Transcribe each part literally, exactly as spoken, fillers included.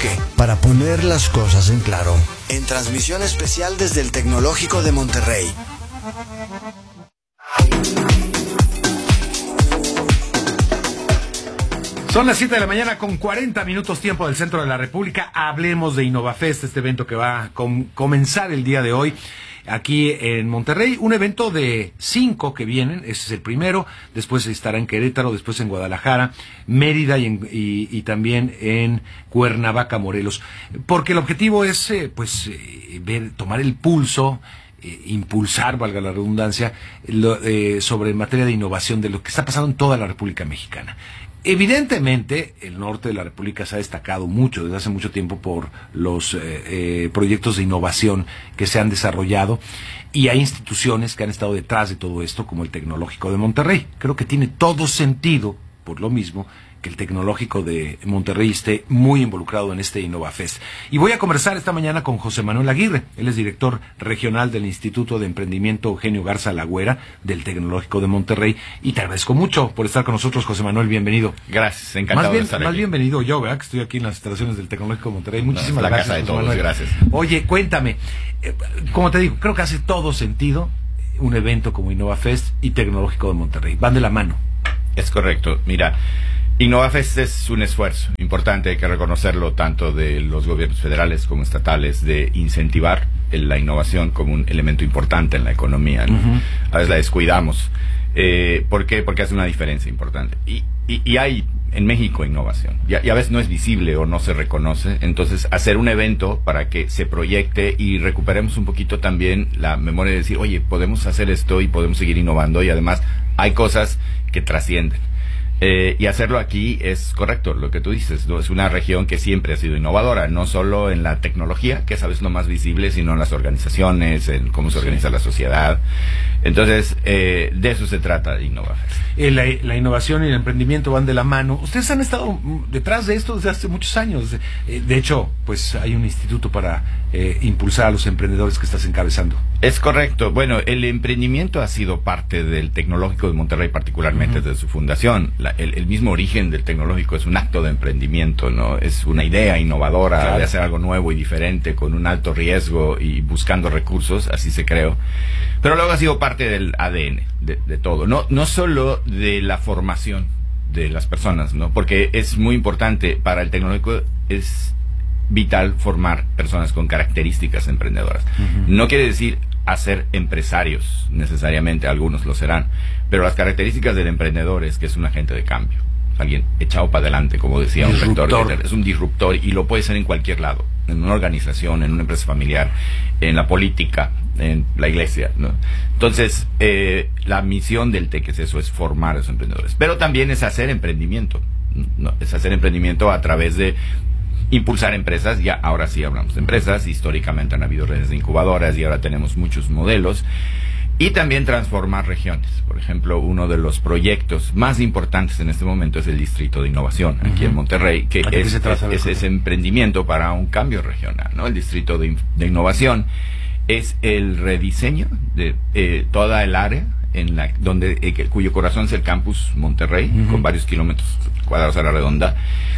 bloque para poner las cosas en claro. En transmisión especial desde el Tecnológico de Monterrey. Son las siete de la mañana con cuarenta minutos tiempo del centro de la República. Hablemos de InnovaFest, este evento que va a com- comenzar el día de hoy aquí en Monterrey. Un evento de cinco que vienen, ese es el primero, después estará en Querétaro, después en Guadalajara, Mérida y, en, y, y también en Cuernavaca, Morelos. Porque el objetivo es eh, pues eh, ver, tomar el pulso, Eh, impulsar, valga la redundancia, lo, eh, sobre materia de innovación de lo que está pasando en toda la República Mexicana. Evidentemente, el norte de la República se ha destacado mucho, desde hace mucho tiempo, por los eh, eh, proyectos de innovación que se han desarrollado, y hay instituciones que han estado detrás de todo esto, como el Tecnológico de Monterrey. Creo que tiene todo sentido, por lo mismo, que el Tecnológico de Monterrey esté muy involucrado en este InnovaFest. Y voy a conversar esta mañana con José Manuel Aguirre. Él es director regional del Instituto de Emprendimiento Eugenio Garza Lagüera del Tecnológico de Monterrey. Y te agradezco mucho por estar con nosotros, José Manuel. Bienvenido. Gracias, encantado más bien, de estar Más aquí. bienvenido yo, ¿verdad? Que estoy aquí en las instalaciones del Tecnológico de Monterrey. Muchísimas no, la gracias, casa de José todos, Manuel. gracias. Oye, cuéntame. Eh, como te digo, creo que hace todo sentido un evento como InnovaFest y Tecnológico de Monterrey. Van de la mano. Es correcto. Mira, InnovaFest es un esfuerzo importante, hay que reconocerlo, tanto de los gobiernos federales como estatales, de incentivar la innovación como un elemento importante en la economía, ¿no? Uh-huh. A veces la descuidamos. Eh, ¿Por qué? Porque hace una diferencia importante. Y, y, y hay en México innovación. Y a, y a veces no es visible o no se reconoce. Entonces, hacer un evento para que se proyecte y recuperemos un poquito también la memoria de decir, oye, podemos hacer esto y podemos seguir innovando, y además hay cosas que trascienden. Eh, y hacerlo aquí es correcto, lo que tú dices, ¿no? Es una región que siempre ha sido innovadora, no solo en la tecnología, que es a veces lo más visible, sino en las organizaciones, en cómo se organiza sí. la sociedad. Entonces, eh, de eso se trata de InnovaFest. Eh, la, la innovación y el emprendimiento van de la mano. Ustedes han estado detrás de esto desde hace muchos años. Eh, de hecho, pues hay un instituto para eh, impulsar a los emprendedores que estás encabezando. Es correcto. Bueno, el emprendimiento ha sido parte del Tecnológico de Monterrey, particularmente uh-huh. desde su fundación. La, el, el mismo origen del Tecnológico es un acto de emprendimiento, ¿no? Es una idea innovadora, claro, de hacer algo nuevo y diferente, con un alto riesgo y buscando recursos, así se creó. Pero luego ha sido parte del A D N de, de todo. No, no solo de la formación de las personas, ¿no? Porque es muy importante para el Tecnológico, es vital formar personas con características emprendedoras. Uh-huh. No quiere decir hacer empresarios necesariamente, algunos lo serán, pero las características del emprendedor es que es un agente de cambio, alguien echado para adelante, como decía un rector, es un disruptor, y lo puede ser en cualquier lado, en una organización, en una empresa familiar, en la política, en la iglesia, ¿no? Entonces, eh, la misión del TEC es eso, es formar a esos emprendedores, pero también es hacer emprendimiento, ¿no? Es hacer emprendimiento a través de impulsar empresas. Ya ahora sí hablamos de empresas, históricamente han habido redes de incubadoras y ahora tenemos muchos modelos, y también transformar regiones. Por ejemplo, uno de los proyectos más importantes en este momento es el Distrito de Innovación aquí uh-huh. en Monterrey, que es, es, es ese emprendimiento para un cambio regional, ¿no? El Distrito de, de Innovación es el rediseño de eh, toda el área en la donde eh, cuyo corazón es el campus Monterrey, uh-huh. con varios kilómetros cuadrados a la redonda.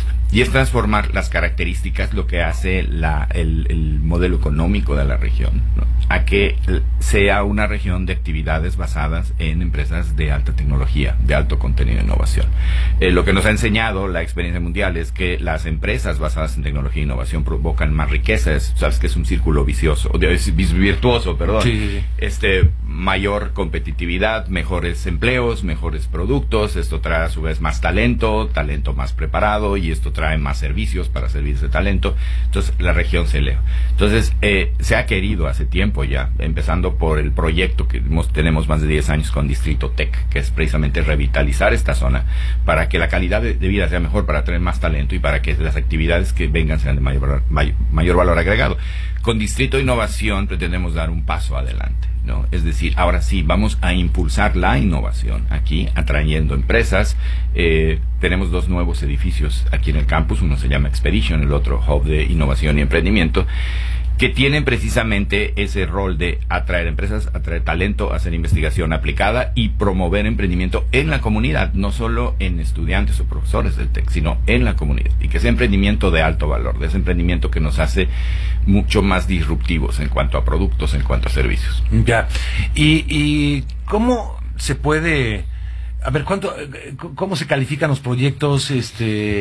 Y es transformar las características, lo que hace la, el, el modelo económico de la región, ¿no? A que sea una región de actividades basadas en empresas de alta tecnología, de alto contenido de innovación. Eh, lo que nos ha enseñado la experiencia mundial es que las empresas basadas en tecnología e innovación provocan más riquezas. Sabes que es un círculo vicioso, o es virtuoso, perdón. Sí, sí, sí. Este, mayor competitividad, mejores empleos, mejores productos. Esto trae a su vez más talento, talento más preparado, y esto trae más servicios para servir ese talento. Entonces la región se eleva. Entonces eh, se ha querido hace tiempo ya, empezando por el proyecto que hemos, tenemos más de diez años con Distrito Tech, que es precisamente revitalizar esta zona para que la calidad de, de vida sea mejor, para tener más talento y para que las actividades que vengan sean de mayor valor, mayor, mayor valor agregado. Con Distrito Innovación pretendemos dar un paso adelante, ¿no? Es decir, ahora sí, vamos a impulsar la innovación aquí, atrayendo empresas. Eh, tenemos dos nuevos edificios aquí en el campus, uno se llama Expedition, el otro Hub de Innovación y Emprendimiento. que tienen precisamente ese rol de atraer empresas, atraer talento, hacer investigación aplicada y promover emprendimiento en la comunidad, no solo en estudiantes o profesores del TEC, sino en la comunidad, y que sea emprendimiento de alto valor, de ese emprendimiento que nos hace mucho más disruptivos en cuanto a productos, en cuanto a servicios. Ya, y, y ¿cómo se puede, a ver, cuánto, cómo se califican los proyectos, este,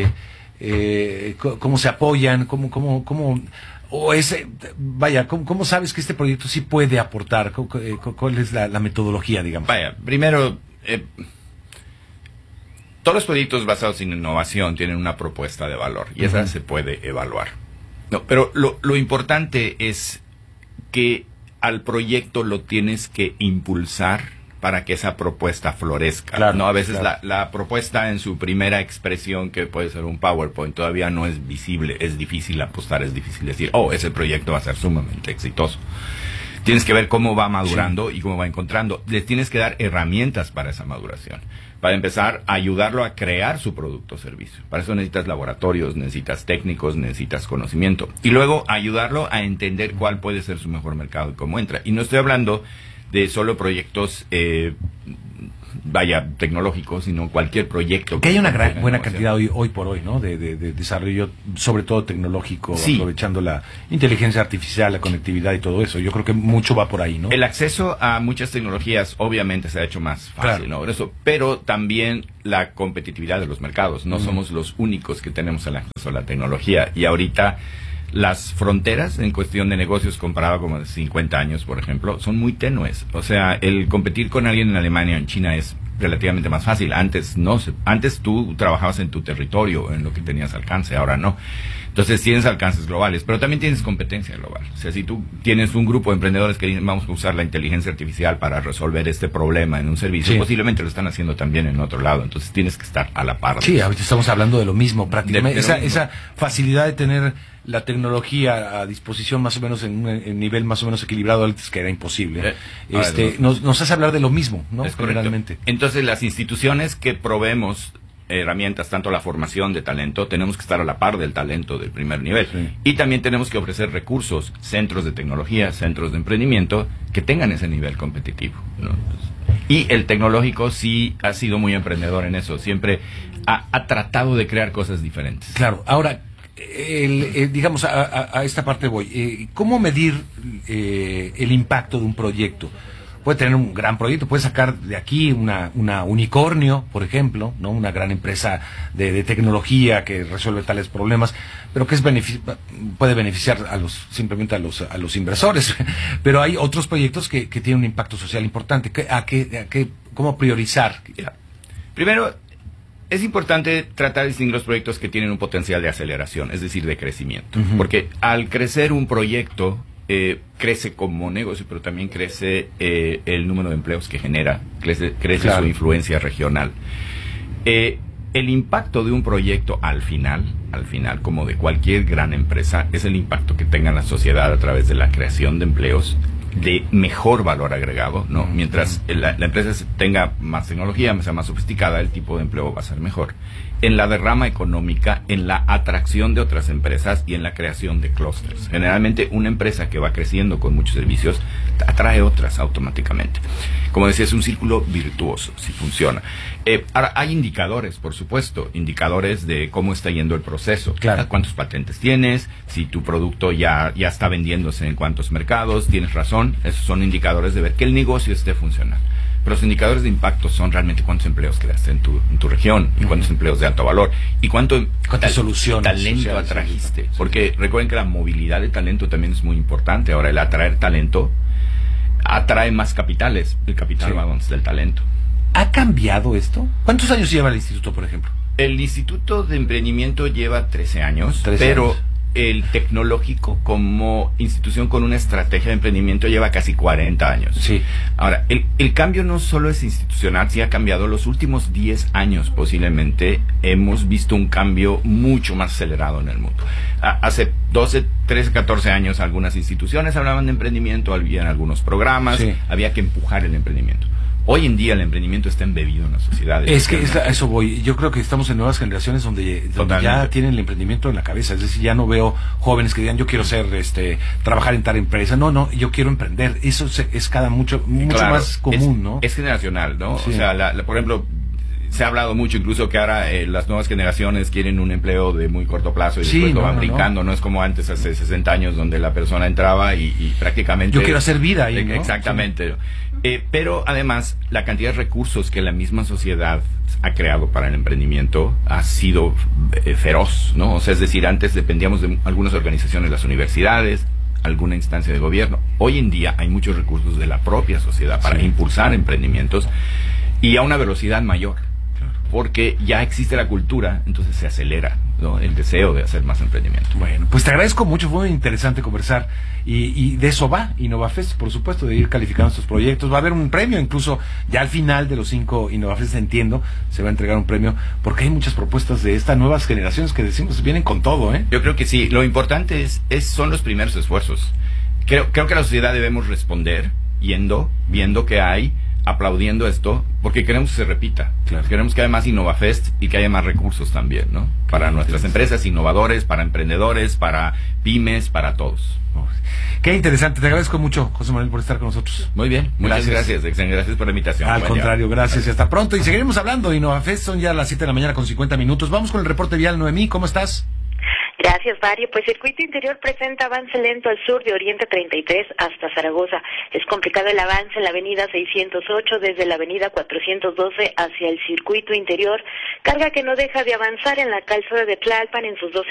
eh, cómo se apoyan, cómo, cómo, cómo o ese, vaya, ¿cómo, cómo sabes que este proyecto sí puede aportar? ¿Cuál es la, la metodología, digamos? Vaya, primero, eh, todos los proyectos basados en innovación tienen una propuesta de valor y esa uh-huh. se puede evaluar. No, pero lo, lo importante es que al proyecto lo tienes que impulsar para que esa propuesta florezca. Claro, ¿no? A veces claro. la, la propuesta en su primera expresión, que puede ser un PowerPoint, todavía no es visible, es difícil apostar, es difícil decir, oh, ese proyecto va a ser sumamente exitoso. Tienes que ver cómo va madurando sí. y cómo va encontrando. Le tienes que dar herramientas para esa maduración. Para empezar, ayudarlo a crear su producto o servicio. Para eso necesitas laboratorios, necesitas técnicos, necesitas conocimiento. Y luego ayudarlo a entender cuál puede ser su mejor mercado y cómo entra. Y no estoy hablando de solo proyectos, eh, vaya, tecnológicos, sino cualquier proyecto. Que, que hay una gran, buena cantidad hoy, hoy por hoy, ¿no? De, de, de desarrollo, sobre todo tecnológico, sí. aprovechando la inteligencia artificial, la conectividad y todo eso. Yo creo que mucho va por ahí, ¿no? El acceso a muchas tecnologías obviamente se ha hecho más fácil, claro. ¿no? Eso, pero también la competitividad de los mercados. No uh-huh. somos los únicos que tenemos el acceso a la tecnología. Y ahorita las fronteras en cuestión de negocios comparado con hace cincuenta años, por ejemplo, son muy tenues. O sea, el competir con alguien en Alemania o en China es relativamente más fácil. Antes no, antes tú trabajabas en tu territorio, en lo que tenías alcance, ahora no. Entonces tienes alcances globales, pero también tienes competencia global. O sea, si tú tienes un grupo de emprendedores que dicen vamos a usar la inteligencia artificial para resolver este problema en un servicio, sí. posiblemente lo están haciendo también en otro lado. Entonces tienes que estar a la par. Sí, ahorita estamos hablando de lo mismo prácticamente. De, de esa, mismo. esa facilidad de tener la tecnología a disposición más o menos en un en nivel más o menos equilibrado antes, que era imposible. Eh, este, ver, nos, nos hace hablar de lo mismo, ¿no? Es generalmente. Entonces las instituciones que proveemos herramientas, tanto la formación de talento, tenemos que estar a la par del talento del primer nivel. Sí. Y también tenemos que ofrecer recursos, centros de tecnología, centros de emprendimiento, que tengan ese nivel competitivo, ¿no? Y el tecnológico sí ha sido muy emprendedor en eso, siempre ha, ha tratado de crear cosas diferentes. Claro, ahora, el, el, digamos, a, a, a esta parte voy. Eh, ¿Cómo medir eh, el impacto de un proyecto? Puede tener un gran proyecto, puede sacar de aquí una, una unicornio, por ejemplo, ¿no? Una gran empresa de, de tecnología que resuelve tales problemas, pero que es benefici- puede beneficiar a los simplemente a los a los inversores. Pero hay otros proyectos que, que tienen un impacto social importante. ¿A qué, a qué, cómo priorizar? Primero, es importante tratar de distinguir los proyectos que tienen un potencial de aceleración, es decir, de crecimiento. Uh-huh. Porque al crecer un proyecto, Eh, crece como negocio, pero también crece eh, el número de empleos que genera, crece, crece claro. su influencia regional. Eh, el impacto de un proyecto al final, al final, como de cualquier gran empresa, es el impacto que tenga en la sociedad a través de la creación de empleos de mejor valor agregado, ¿no? Mientras la, la empresa tenga más tecnología, sea más sofisticada, el tipo de empleo va a ser mejor. En la derrama económica, en la atracción de otras empresas y en la creación de clústeres. Generalmente una empresa que va creciendo con muchos servicios atrae otras automáticamente. Como decía, es un círculo virtuoso, si funciona. Eh, ahora, hay indicadores, por supuesto, indicadores de cómo está yendo el proceso. Claro. Cuántos patentes tienes, si tu producto ya, ya está vendiéndose en cuántos mercados, tienes razón, esos son indicadores de ver que el negocio esté funcionando. Pero los indicadores de impacto son realmente cuántos empleos creaste en tu, en tu región, y cuántos uh-huh. empleos de alto valor, y cuánto ¿Cuántas tal, soluciones talento sociales, atrajiste. Sí, sí. Porque recuerden que la movilidad de talento también es muy importante. Ahora, el atraer talento atrae más capitales. El capital sí. va donde está el talento. ¿Ha cambiado esto? ¿Cuántos años lleva el instituto, por ejemplo? El Instituto de Emprendimiento lleva trece años, trece pero años. El tecnológico como institución con una estrategia de emprendimiento lleva casi cuarenta años. Sí. Ahora, el, el cambio no solo es institucional, sí ha cambiado. Los últimos diez años posiblemente hemos visto un cambio mucho más acelerado en el mundo. Hace doce, trece, catorce años algunas instituciones hablaban de emprendimiento, había algunos programas, sí. había que empujar el emprendimiento. Hoy en día el emprendimiento está embebido en la sociedad. Es que es, a eso voy. Yo creo que estamos en nuevas generaciones donde, donde ya tienen el emprendimiento en la cabeza. Es decir, ya no veo jóvenes que digan yo quiero ser, este, trabajar en tal empresa. No, no, yo quiero emprender. Eso se, es cada mucho, mucho claro, más común, es, ¿no? Es generacional, ¿no? Sí. O sea, la, la, por ejemplo, se ha hablado mucho incluso que ahora eh, las nuevas generaciones quieren un empleo de muy corto plazo y Sí, después lo no, van no, brincando. No. no es como antes, hace sesenta años, donde la persona entraba y, y prácticamente... Yo quiero hacer vida ahí, ¿no? Exactamente. Sí. Eh, pero además, la cantidad de recursos que la misma sociedad ha creado para el emprendimiento ha sido eh, feroz, ¿no? O sea, es decir, antes dependíamos de algunas organizaciones, las universidades, alguna instancia de gobierno. Hoy en día hay muchos recursos de la propia sociedad para sí. impulsar emprendimientos y a una velocidad mayor. Porque ya existe la cultura, entonces se acelera, ¿no? El deseo de hacer más emprendimiento. Bueno, pues te agradezco mucho, fue muy interesante conversar y, y de eso va InnovaFest, por supuesto, de ir calificando estos proyectos. Va a haber un premio, incluso ya al final de los cinco InnovaFest, entiendo, se va a entregar un premio, porque hay muchas propuestas de estas nuevas generaciones que decimos vienen con todo, ¿eh? Yo creo que sí, lo importante es, es son los primeros esfuerzos. Creo, creo que la sociedad debemos responder yendo, viendo que hay, aplaudiendo esto, porque queremos que se repita. Claro. Queremos que haya más InnovaFest y que haya más recursos también, ¿no? Para nuestras empresas, innovadores, para emprendedores, para pymes, para todos. Qué interesante, te agradezco mucho, José Manuel, por estar con nosotros. Muy bien, muchas gracias, gracias, gracias por la invitación. Al contrario, gracias y hasta pronto. Y seguiremos hablando de InnovaFest, son ya las siete de la mañana con cincuenta minutos. Vamos con el reporte vial. Noemí, ¿cómo estás? Gracias, Mario. Pues Circuito Interior presenta avance lento al sur de Oriente treinta y tres hasta Zaragoza. Es complicado el avance en la avenida seiscientos ocho desde la avenida cuatrocientos doce hacia el Circuito Interior. Carga que no deja de avanzar en la calzada de Tlalpan en sus dos